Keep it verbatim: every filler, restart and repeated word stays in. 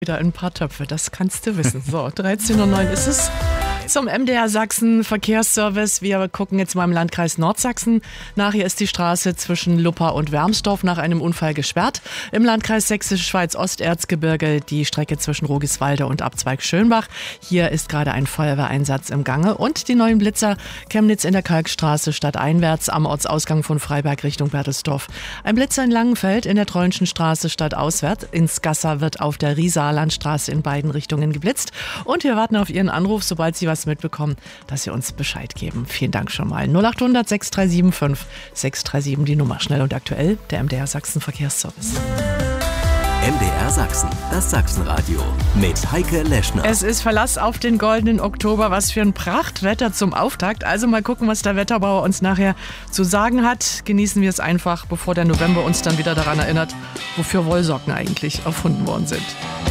Wieder ein paar Töpfe, das kannst du wissen. So, dreizehn Uhr neun ist es. Zum M D R Sachsen Verkehrsservice. Wir gucken jetzt mal im Landkreis Nordsachsen nach. Hier ist die Straße zwischen Luppa und Wermsdorf nach einem Unfall gesperrt. Im Landkreis Sächsische Schweiz Osterzgebirge die Strecke zwischen Rogiswalde und Abzweig Schönbach. Hier ist gerade ein Feuerwehreinsatz im Gange. Und die neuen Blitzer Chemnitz in der Kalkstraße stadteinwärts am Ortsausgang von Freiberg Richtung Bertelsdorf. Ein Blitzer in Langenfeld in der Treuenschen Straße stadtauswärts. In Skassa wird auf der Riesaarlandstraße in beiden Richtungen geblitzt. Und wir warten auf Ihren Anruf, sobald Sie was mitbekommen, dass Sie uns Bescheid geben. Vielen Dank schon mal. null acht hundert sechs drei sieben fünf sechs drei sieben die Nummer. Schnell und aktuell, der M D R Sachsen Verkehrsservice. M D R Sachsen, das Sachsenradio mit Heike Leschner. Es ist Verlass auf den goldenen Oktober. Was für ein Prachtwetter zum Auftakt. Also mal gucken, was der Wetterbauer uns nachher zu sagen hat. Genießen wir es einfach, bevor der November uns dann wieder daran erinnert, wofür Wollsocken eigentlich erfunden worden sind.